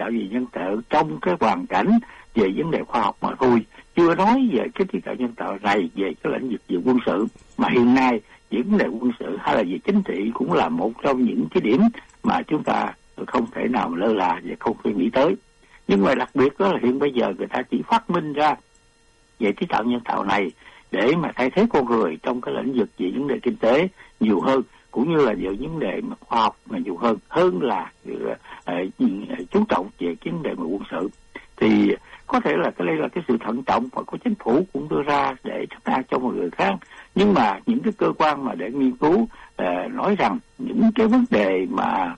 tạo về nhân tạo trong cái hoàn cảnh về vấn đề khoa học mà thôi, chưa nói về cái trí tuệ nhân tạo này về cái lĩnh vực về quân sự. Mà hiện nay vấn đề quân sự hay là về chính trị cũng là một trong những cái điểm mà chúng ta không thể nào mà lơ là và không phải nghĩ tới. Nhưng mà đặc biệt đó là hiện bây giờ người ta chỉ phát minh ra về trí tuệ nhân tạo này để mà thay thế con người trong cái lĩnh vực về vấn đề kinh tế nhiều hơn, cũng như là về vấn đề mà khoa học mà nhiều hơn là chú trọng về vấn đề mà quân sự. Thì có thể là cái đây là cái sự thận trọng mà có chính phủ cũng đưa ra để trách án cho một người khác. Nhưng mà những cái cơ quan mà để nghiên cứu nói rằng những cái vấn đề mà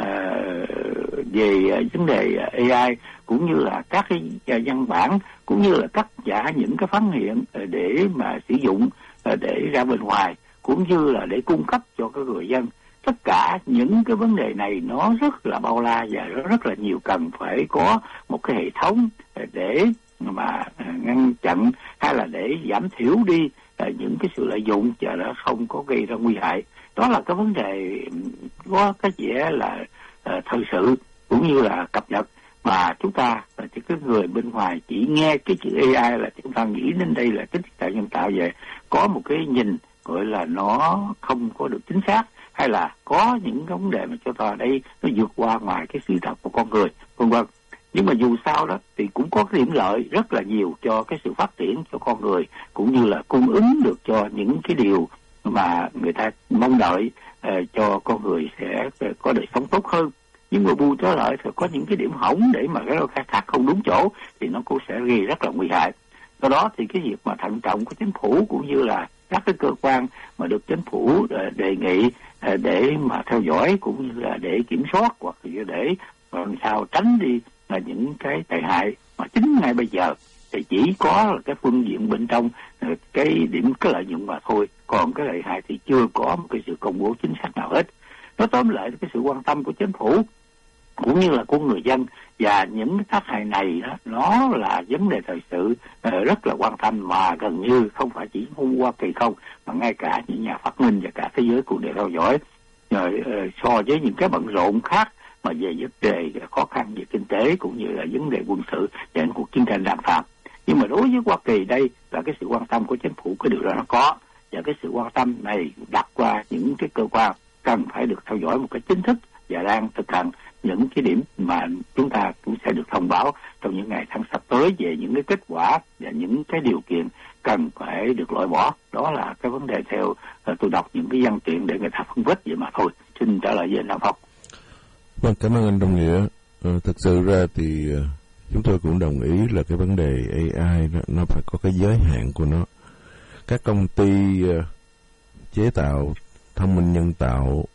về vấn đề AI cũng như là các cái văn bản cũng như là tất cả những cái phát hiện để mà sử dụng để ra bên ngoài cũng như là để cung cấp cho các người dân, tất cả những cái vấn đề này nó rất là bao la và nó rất là nhiều, cần phải có một cái hệ thống để mà ngăn chặn hay là để giảm thiểu đi những cái sự lợi dụng và nó không có gây ra nguy hại. Đó là cái vấn đề có cái vẻ là thời sự cũng như là cập nhật, mà chúng ta chỉ cái người bên ngoài chỉ nghe cái chữ AI là chúng ta nghĩ đến đây là cái trí tuệ nhân tạo, về có một cái nhìn gọi là nó không có được chính xác, hay là có những vấn đề mà cho ta đây nó vượt qua ngoài cái suy thật của con người, vân vân. Nhưng mà dù sao đó thì cũng có cái điểm lợi rất là nhiều cho cái sự phát triển cho con người, cũng như là cung ứng được cho những cái điều mà người ta mong đợi cho con người sẽ có đời sống tốt hơn. Nhưng mà bù trở lại thì có những cái điểm hỏng để mà cái khai thác không đúng chỗ thì nó cũng sẽ gây rất là nguy hại. Do đó thì cái việc mà thận trọng của chính phủ cũng như là các cái cơ quan mà được chính phủ đề nghị để mà theo dõi cũng như là để kiểm soát hoặc để làm sao tránh đi là những cái tệ hại mà chính ngay bây giờ thì chỉ có là cái phương diện bên trong cái điểm cái lợi nhuận mà thôi, còn cái lợi hại thì chưa có một cái sự công bố chính xác nào hết. Nó tóm lại cái sự quan tâm của chính phủ cũng như là của người dân và những cái tác hại này đó, nó là vấn đề thời sự rất là quan tâm, mà gần như không phải chỉ Hoa Kỳ không mà ngay cả những nhà phát minh và cả thế giới cũng đều theo dõi. So với những cái bận rộn khác mà về vấn đề khó khăn về kinh tế cũng như là vấn đề quân sự và những cuộc chiến tranh đàm phán, nhưng mà đối với Hoa Kỳ đây là cái sự quan tâm của chính phủ, cái điều đó nó có, và cái sự quan tâm này đặt qua những cái cơ quan cần phải được theo dõi một cái chính thức và đang thực hành những cái điểm mà chúng ta cũng sẽ được thông báo trong những ngày tháng sắp tới về những cái kết quả và những cái điều kiện cần phải được loại bỏ. Đó là cái vấn đề theo tôi đọc những cái văn kiện để người ta phân tích vậy mà thôi. Xin trả lời với anh Nam Phong. Vâng, cảm ơn anh Đông Nghĩa. Thực sự ra thì chúng tôi cũng đồng ý là cái vấn đề AI đó, nó phải có cái giới hạn của nó. Các công ty chế tạo thông minh nhân tạo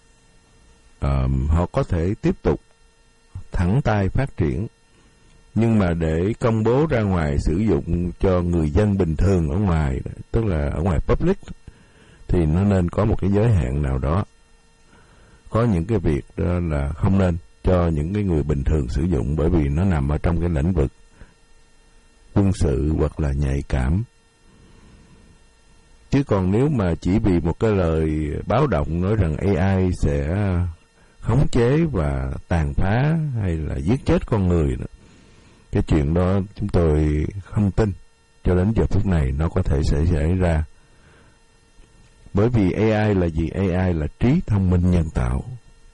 họ có thể tiếp tục thẳng tay phát triển, nhưng mà để công bố ra ngoài sử dụng cho người dân bình thường ở ngoài, tức là ở ngoài public, thì nó nên có một cái giới hạn nào đó. Có những cái việc đó là không nên cho những cái người bình thường sử dụng, bởi vì nó nằm ở trong cái lĩnh vực quân sự hoặc là nhạy cảm. Chứ còn nếu mà chỉ vì một cái lời báo động nói rằng AI sẽ khống chế và tàn phá hay là giết chết con người đó, cái chuyện đó chúng tôi không tin cho đến giờ phút này nó có thể sẽ xảy ra. Bởi vì AI là gì? AI là trí thông minh nhân tạo.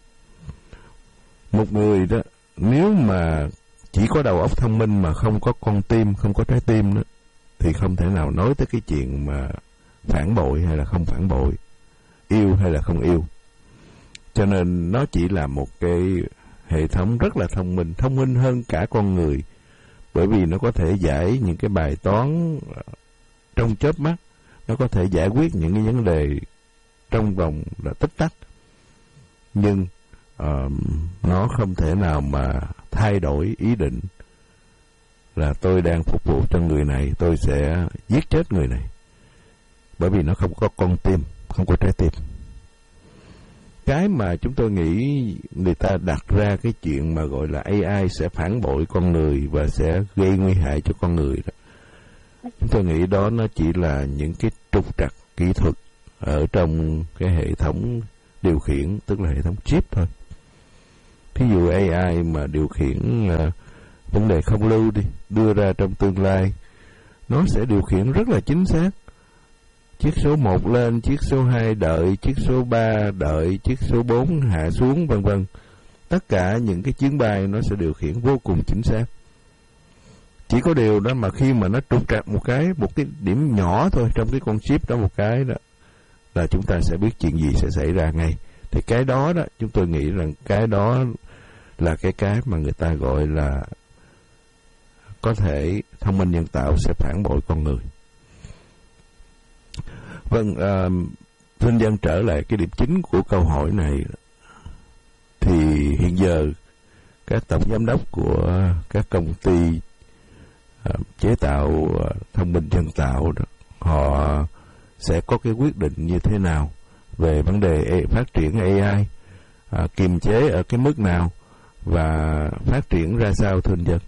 Một người đó nếu mà chỉ có đầu óc thông minh mà không có con tim, không có trái tim đó, thì không thể nào nói tới cái chuyện mà phản bội hay là không phản bội, yêu hay là không yêu. Cho nên nó chỉ là một cái hệ thống rất là thông minh hơn cả con người, bởi vì nó có thể giải những cái bài toán trong chớp mắt, nó có thể giải quyết những cái vấn đề trong vòng là tích tắc, nhưng nó không thể nào mà thay đổi ý định là tôi đang phục vụ cho người này, tôi sẽ giết chết người này, bởi vì nó không có con tim, không có trái tim. Cái mà chúng tôi nghĩ người ta đặt ra cái chuyện mà gọi là AI sẽ phản bội con người và sẽ gây nguy hại cho con người đó, chúng tôi nghĩ đó nó chỉ là những cái trục trặc kỹ thuật ở trong cái hệ thống điều khiển, tức là hệ thống chip thôi. Thí dụ AI mà điều khiển vấn đề không lưu đi, đưa ra trong tương lai, nó sẽ điều khiển rất là chính xác. Chiếc số 1 lên, chiếc số 2 đợi, chiếc số 3 đợi, chiếc số 4 hạ xuống, vân vân. Tất cả những cái chuyến bay nó sẽ điều khiển vô cùng chính xác. Chỉ có điều đó mà khi mà nó trục trặc một cái điểm nhỏ thôi trong cái con chip đó một cái đó là chúng ta sẽ biết chuyện gì sẽ xảy ra ngay. Thì cái đó đó chúng tôi nghĩ rằng cái đó là cái mà người ta gọi là có thể thông minh nhân tạo sẽ phản bội con người. Vâng, xin dân trở lại cái điểm chính của câu hỏi này. Thì hiện giờ các tổng giám đốc của các công ty chế tạo thông minh nhân tạo đó, họ sẽ có cái quyết định như thế nào về vấn đề phát triển AI, kiềm chế ở cái mức nào và phát triển ra sao, thưa anh Dân?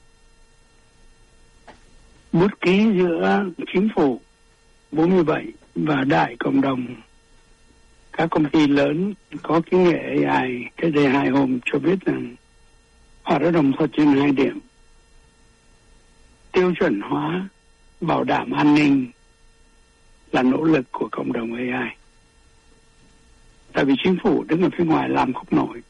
Bút ký giữa chính phủ 47 và đại cộng đồng các công ty lớn có kỹ nghệ AI cách đây 2 hôm cho biết rằng họ đã đồng thuận trên 2 điểm: tiêu chuẩn hóa bảo đảm an ninh là nỗ lực của cộng đồng AI. Tại vì chính phủ đứng ở phía ngoài làm không nổi,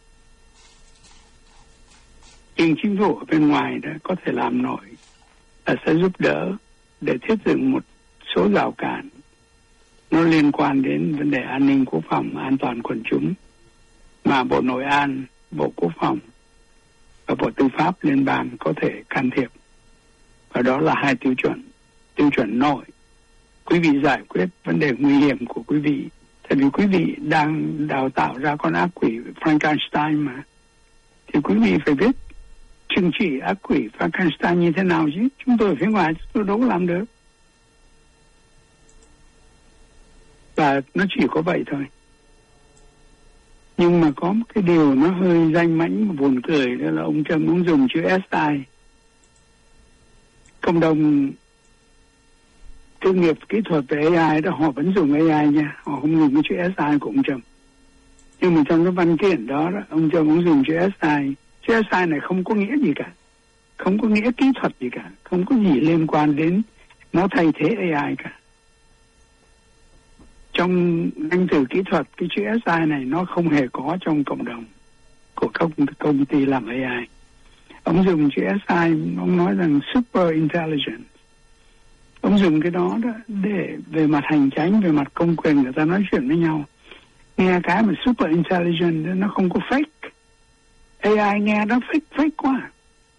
nhưng chính phủ ở bên ngoài đã có thể làm nổi là sẽ giúp đỡ để thiết dựng một số rào cản nó liên quan đến vấn đề an ninh quốc phòng, an toàn quần chúng mà Bộ Nội an, Bộ Quốc phòng và Bộ Tư pháp liên bang có thể can thiệp. Và đó là 2 tiêu chuẩn. Tiêu chuẩn nội, quý vị giải quyết vấn đề nguy hiểm của quý vị, tại vì quý vị đang đào tạo ra con ác quỷ Frankenstein mà, thì quý vị phải biết trừng trị ác quỷ Frankenstein như thế nào chứ. Chúng tôi ở phía ngoài chúng tôi đâu có làm được. Và nó chỉ có vậy thôi. Nhưng mà có một cái điều nó hơi danh mãnh và buồn cười, đó là ông Trump ông dùng chữ SI. Cộng đồng thương nghiệp kỹ thuật về AI đó họ vẫn dùng AI nha, họ không dùng cái chữ SI của ông Trump. Nhưng mà trong cái văn kiện đó, ông Trump ông dùng chữ SI. Chữ SI này không có nghĩa gì cả, không có nghĩa kỹ thuật gì cả, không có gì liên quan đến nó thay thế AI cả. Trong danh từ kỹ thuật, cái chữ SI này nó không hề có trong cộng đồng của các công ty làm AI. Ông dùng chữ SI, ông nói rằng super intelligence. Ông dùng cái đó để về mặt hành chánh, về mặt công quyền người ta nói chuyện với nhau. Nghe cái mà super intelligence nó không có fake. AI nghe nó fake quá.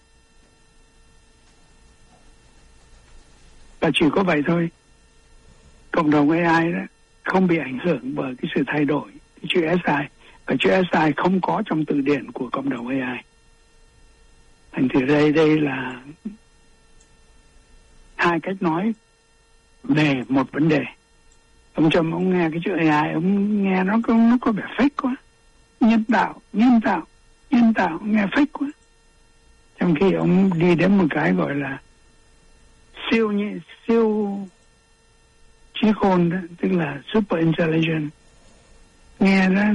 Và chỉ có vậy thôi. Cộng đồng AI đó không bị ảnh hưởng bởi cái sự thay đổi cái chữ SI. Và chữ SI không có trong từ điển của cộng đồng AI. Thành thử đây là 2 cách nói về một vấn đề. Ông Trump ông nghe cái chữ AI, ông nghe nó có vẻ fake quá. Nhân tạo, nghe fake quá. Trong khi ông đi đến một cái gọi là siêu trí khôn đó, tức là super intelligent. Nghe ra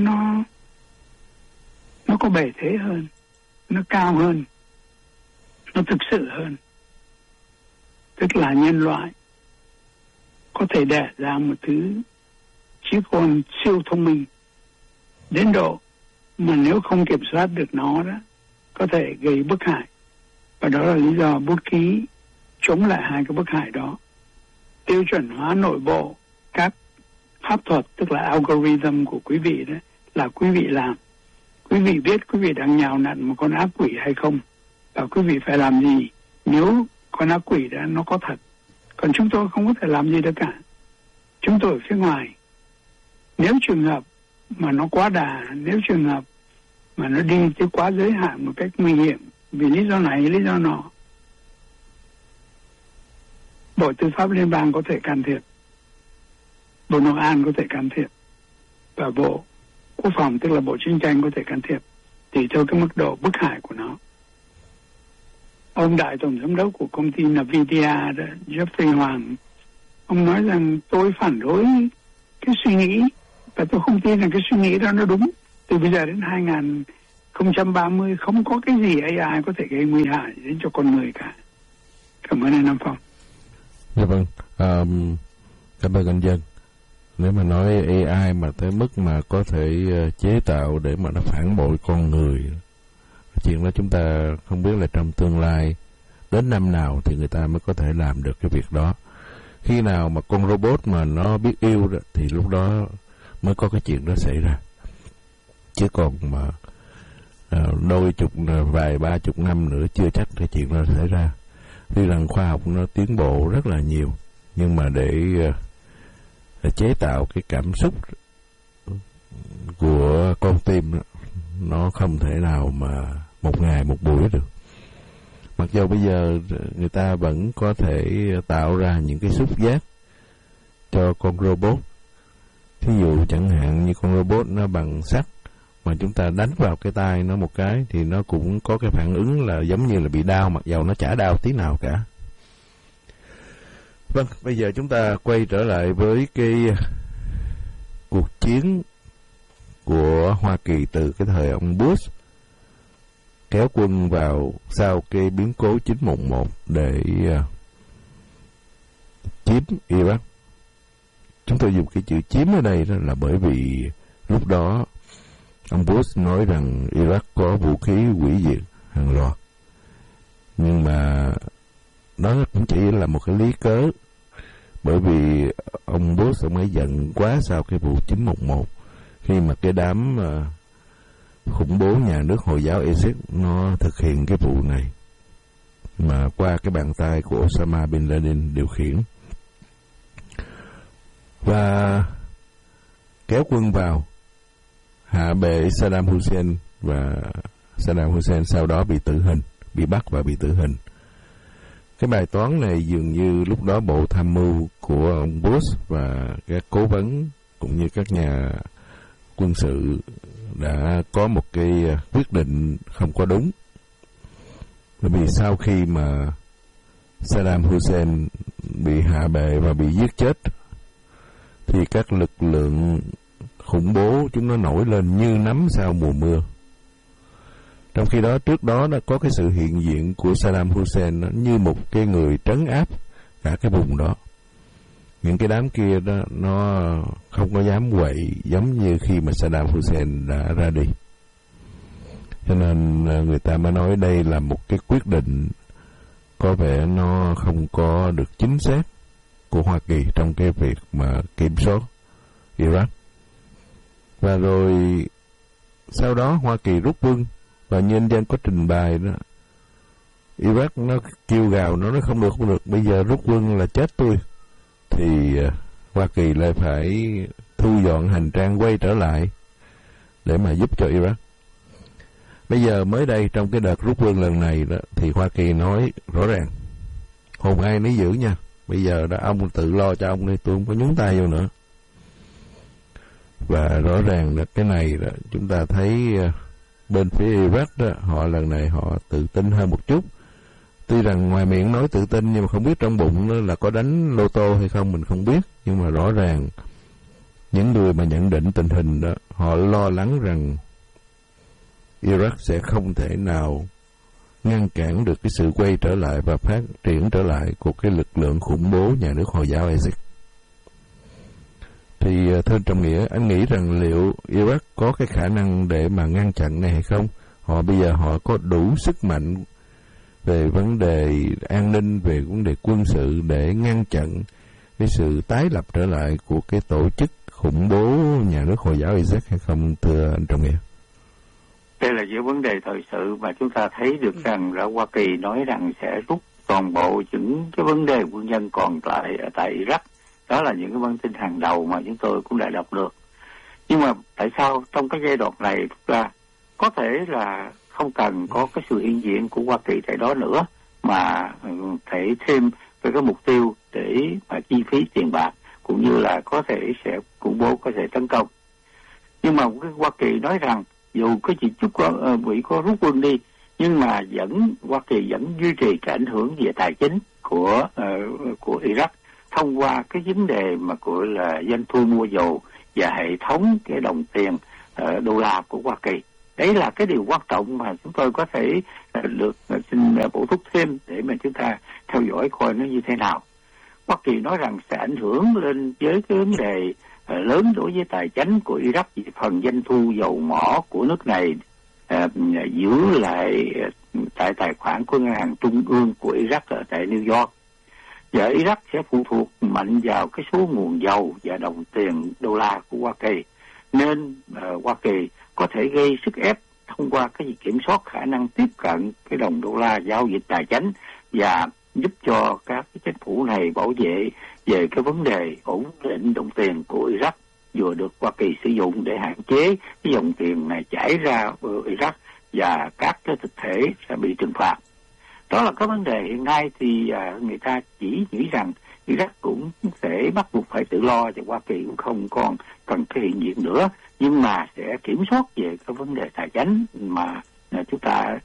nó có bề thế hơn, nó cao hơn, nó thực sự hơn. Tức là nhân loại có thể đẻ ra một thứ trí khôn siêu thông minh đến độ mà nếu không kiểm soát được nó đó có thể gây bức hại. Và đó là lý do bút ký chống lại 2 cái bức hại đó. Tiêu chuẩn hóa nội bộ các pháp thuật, tức là algorithm của quý vị đó, là quý vị làm. Quý vị biết quý vị đang nhào nặn một con ác quỷ hay không, và quý vị phải làm gì nếu con ác quỷ đó nó có thật. Còn chúng tôi không có thể làm gì được cả. Chúng tôi ở phía ngoài. Nếu trường hợp mà nó quá đà, nếu trường hợp mà nó đi tới quá giới hạn một cách nguy hiểm vì lý do này, lý do nọ, Bộ Tư pháp Liên bang có thể can thiệp, Bộ Nội an có thể can thiệp, và Bộ Quốc phòng, tức là Bộ Chiến tranh có thể can thiệp, tùy theo cái mức độ bức hại của nó. Ông đại tổng giám đốc của công ty Nvidia đó, Jeffrey Hoàng, ông nói rằng tôi phản đối cái suy nghĩ, và tôi không tin rằng cái suy nghĩ đó nó đúng. Từ bây giờ đến 2030 không có cái gì AI có thể gây nguy hại đến cho con người cả. Cảm ơn anh Nam Phong. Dạ vâng, cảm ơn anh Dân. Nếu mà nói AI mà tới mức mà có thể chế tạo để mà nó phản bội con người, chuyện đó chúng ta không biết là trong tương lai đến năm nào thì người ta mới có thể làm được cái việc đó. Khi nào mà con robot mà nó biết yêu đó, thì lúc đó mới có cái chuyện đó xảy ra. Chứ còn mà vài 30 năm nữa chưa chắc cái chuyện đó xảy ra. Tuy rằng khoa học nó tiến bộ rất là nhiều, nhưng mà để chế tạo cái cảm xúc của con tim đó, nó không thể nào mà một ngày một buổi được. Mặc dù bây giờ người ta vẫn có thể tạo ra những cái xúc giác cho con robot. Thí dụ chẳng hạn như con robot nó bằng sắt, mà chúng ta đánh vào cái tay nó một cái thì nó cũng có cái phản ứng là giống như là bị đau, mặc dầu nó chả đau tí nào cả. Vâng, bây giờ chúng ta quay trở lại với cái cuộc chiến của Hoa Kỳ từ cái thời ông Bush kéo quân vào sau cái biến cố 9/11 để chiếm Iraq. Chúng tôi dùng cái chữ chiếm ở đây đó là bởi vì lúc đó ông Bush nói rằng Iraq có vũ khí hủy diệt hàng loạt. Nhưng mà đó cũng chỉ là một cái lý cớ, bởi vì ông Bush ông ấy giận quá sau cái vụ 9/11 khi mà cái đám khủng bố nhà nước Hồi giáo ISIS nó thực hiện cái vụ này mà qua cái bàn tay của Osama Bin Laden điều khiển, và kéo quân vào hạ bệ Saddam Hussein, và Saddam Hussein sau đó bị tử hình, bị bắt và bị tử hình. Cái bài toán này dường như lúc đó bộ tham mưu của ông Bush và các cố vấn cũng như các nhà quân sự đã có một cái quyết định không có đúng. Bởi vì sau khi mà Saddam Hussein bị hạ bệ và bị giết chết thì các lực lượng khủng bố chúng nó nổi lên như nấm sau mùa mưa. Trong khi đó trước đó đã có cái sự hiện diện của Saddam Hussein như một cái người trấn áp cả cái vùng đó. Những cái đám kia đó nó không có dám quậy giống như khi mà Saddam Hussein đã ra đi. Cho nên người ta mới nói đây là một cái quyết định có vẻ nó không có được chính xác của Hoa Kỳ trong cái việc mà kiểm soát Iraq. Và rồi sau đó Hoa Kỳ rút quân, và nhân dân có trình bày đó, Iraq nó kêu gào, nó nói không được, bây giờ rút quân là chết tôi. Thì Hoa Kỳ lại phải thu dọn hành trang quay trở lại để mà giúp cho Iraq. Bây giờ mới đây trong cái đợt rút quân lần này đó, thì Hoa Kỳ nói rõ ràng hồn ai nấy giữ nha, bây giờ đó ông tự lo cho ông đi, tôi không có nhúng tay vô nữa. Và rõ ràng là cái này đó, chúng ta thấy bên phía Iraq đó, họ lần này họ tự tin hơn một chút. Tuy rằng ngoài miệng nói tự tin nhưng mà không biết trong bụng đó là có đánh lô tô hay không mình không biết. Nhưng mà rõ ràng những người mà nhận định tình hình đó, họ lo lắng rằng Iraq sẽ không thể nào ngăn cản được cái sự quay trở lại và phát triển trở lại của cái lực lượng khủng bố nhà nước Hồi giáo ISIS. Thì thưa Trọng Nghĩa, anh nghĩ rằng liệu Iraq có cái khả năng để mà ngăn chặn này hay không? Bây giờ họ có đủ sức mạnh về vấn đề an ninh, về vấn đề quân sự để ngăn chặn cái sự tái lập trở lại của cái tổ chức khủng bố nhà nước Hồi giáo ISIS hay không, thưa anh Trọng Nghĩa? Đây là những vấn đề thời sự mà chúng ta thấy được rằng là Hoa Kỳ nói rằng sẽ rút toàn bộ những cái vấn đề quân nhân còn lại ở tại Iraq. Đó là những cái bản tin hàng đầu mà chúng tôi cũng đã đọc được. Nhưng mà tại sao trong cái giai đoạn này chúng ta có thể là không cần có cái sự hiện diện của Hoa Kỳ tại đó nữa, mà thể thêm về cái mục tiêu để mà chi phí tiền bạc cũng như là có thể sẽ khủng bố, có thể tấn công. Nhưng mà cái Hoa Kỳ nói rằng dù có chỉ chút bị có rút quân đi, nhưng mà Hoa Kỳ vẫn duy trì cái ảnh hưởng về tài chính của Iraq thông qua cái vấn đề mà gọi là doanh thu mua dầu và hệ thống cái đồng tiền đô la của Hoa Kỳ. Đấy là cái điều quan trọng mà chúng tôi có thể được xin bổ túc thêm để mà chúng ta theo dõi coi nó như thế nào. Hoa Kỳ nói rằng sẽ ảnh hưởng lên với cái vấn đề lớn đối với tài chính của Iraq vì phần doanh thu dầu mỏ của nước này giữ lại tại tài khoản của ngân hàng trung ương của Iraq ở tại New York. Và Iraq sẽ phụ thuộc mạnh vào cái số nguồn dầu và đồng tiền đô la của Hoa Kỳ. Nên Hoa Kỳ có thể gây sức ép thông qua cái việc kiểm soát khả năng tiếp cận cái đồng đô la giao dịch tài chính và giúp cho các cái chính phủ này bảo vệ về cái vấn đề ổn định đồng tiền của Iraq vừa được Hoa Kỳ sử dụng để hạn chế cái dòng tiền này chảy ra ở Iraq và các cái thực thể sẽ bị trừng phạt. Đó là cái vấn đề hiện nay thì người ta chỉ nghĩ rằng Iraq cũng sẽ bắt buộc phải tự lo và Hoa Kỳ cũng không còn cần cái hiện diện nữa, nhưng mà sẽ kiểm soát về cái vấn đề tài chính mà chúng ta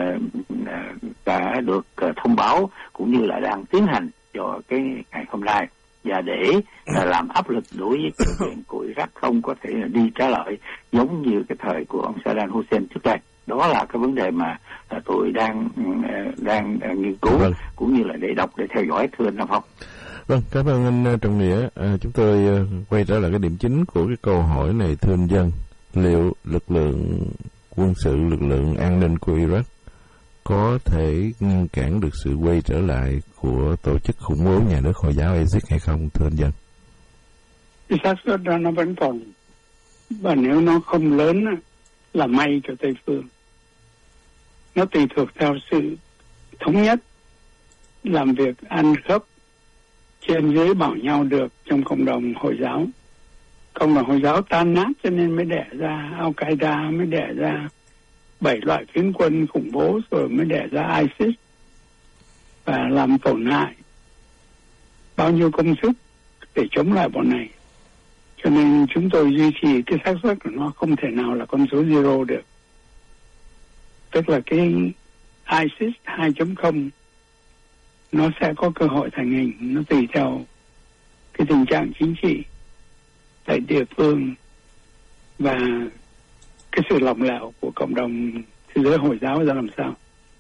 đã được thông báo cũng như là đang tiến hành cho cái ngày hôm nay, và để làm áp lực đối với chính quyền của Iraq không có thể đi trả lợi giống như cái thời của ông Saddam Hussein trước đây. Đó là cái vấn đề mà tôi đang nghiên cứu cũng như là để đọc để theo dõi, thưa anh Nam Phong. Vâng, cảm ơn anh Trọng Nghĩa. Chúng tôi quay trở lại cái điểm chính của cái câu hỏi này, thưa anh Dân. Liệu lực lượng quân sự, lực lượng an ninh của Iraq có thể ngăn cản được sự quay trở lại của tổ chức khủng bố nhà nước Hồi giáo ISIS hay không, thưa anh Dân? Thì xác suất đó nó vẫn còn, và nếu nó không lớn là may cho Tây phương. Nó tùy thuộc theo sự thống nhất, làm việc ăn khớp trên dưới bảo nhau được trong cộng đồng Hồi giáo. Cộng đồng Hồi giáo tan nát cho nên mới đẻ ra Al-Qaeda, mới đẻ ra 7 loại phiến quân khủng bố, rồi mới đẻ ra ISIS và làm tổn hại bao nhiêu công sức để chống lại bọn này. Cho nên chúng tôi duy trì cái xác suất của nó không thể nào là con số zero được. Tức là cái ISIS 2.0 nó sẽ có cơ hội thành hình, nó tùy theo cái tình trạng chính trị tại địa phương và cái sự lỏng lẻo của cộng đồng thế giới Hồi giáo ra làm sao.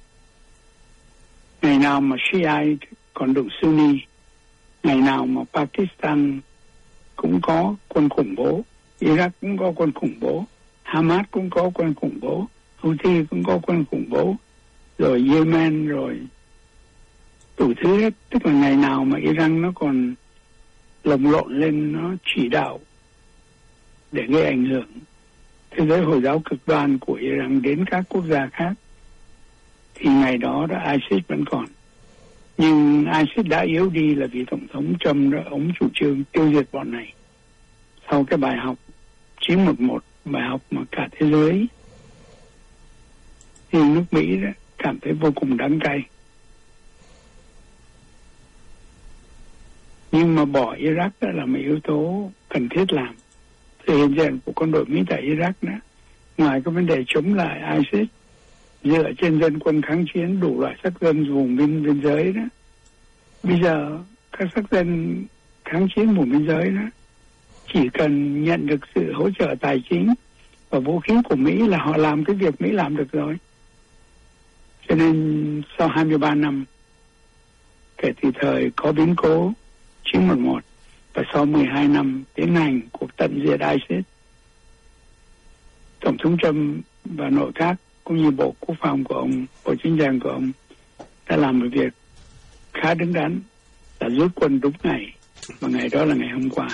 Ngày nào mà Shiite còn đụng Sunni, ngày nào mà Pakistan cũng có quân khủng bố, Iraq cũng có quân khủng bố, Hamas cũng có quân khủng bố, Houthi cũng có quân khủng bố, rồi Yemen, rồi đủ thứ hết. Tức là ngày nào mà Iran nó còn lồng lộn lên, nó chỉ đạo để gây ảnh hưởng thế giới Hồi giáo cực đoan của Iran đến các quốc gia khác, thì ngày đó ISIS vẫn còn. Nhưng ISIS đã yếu đi là vì Tổng thống Trump đã ông chủ trương tiêu diệt bọn này. Sau cái bài học 911, bài học mà cả thế giới thì nước Mỹ đó cảm thấy vô cùng đắng cay. Nhưng mà bỏ Iraq đó là một yếu tố cần thiết làm. Sự hiện diện của quân đội Mỹ tại Iraq đó, ngoài cái vấn đề chống lại ISIS dựa trên dân quân kháng chiến đủ loại sắc dân vùng biên giới đó, bây giờ các sắc dân kháng chiến vùng biên giới đó chỉ cần nhận được sự hỗ trợ tài chính và vũ khí của Mỹ là họ làm cái việc Mỹ làm được rồi. Cho nên sau 23 năm kể từ thời có biến cố 911 và sau 12 năm tiến hành cuộc tận diệt ISIS, Tổng thống Trump và nội các cũng như Bộ Quốc phòng của ông, Bộ Chính trị của ông đã làm một việc khá đứng đắn, là rút quân đúng ngày, và ngày đó là ngày hôm qua.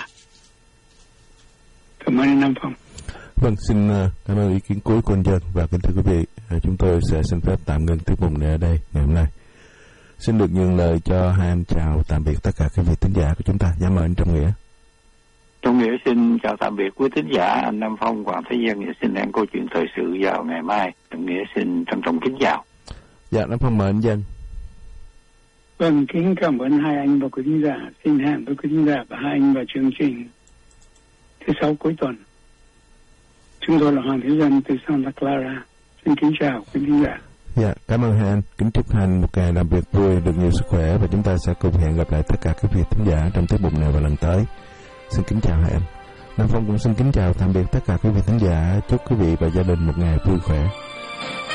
Cảm ơn anh Nam Phong. Vâng, xin cảm ơn ý kiến cuối của anh Dân, và kính thưa quý vị, chúng tôi sẽ xin phép tạm ngưng tiết mục này ở đây ngày hôm nay. Xin được nhường lời cho hai anh chào tạm biệt tất cả các vị thính giả của chúng ta. Dạ mời anh Trọng Nghĩa. Trọng Nghĩa xin chào tạm biệt quý thính giả. Anh Nam Phong, Hoàng Thế Dân xin hẹn câu chuyện thời sự vào ngày mai. Trọng Nghĩa xin trân trọng kính chào. Dạ, Nam Phong mời anh Dân. Vâng, kính cảm ơn hai anh và quý thính giả. Xin hẹn với quý thính giả và hai anh vào chương trình thứ 6 cuối tuần. Chúng tôi là Hoàng Thế Dân từ Santa Clara. Xin kính chào quý thính giả. Dạ, cảm ơn hai anh. Kính chúc hai anh một ngày làm việc vui, được nhiều sức khỏe, và chúng ta sẽ cùng hẹn gặp lại tất cả các vị thính giả trong tiết mục này vào lần tới. Xin kính chào hai anh. Nam Phong cũng xin kính chào tạm biệt tất cả quý vị khán giả. Chúc quý vị và gia đình một ngày vui khỏe.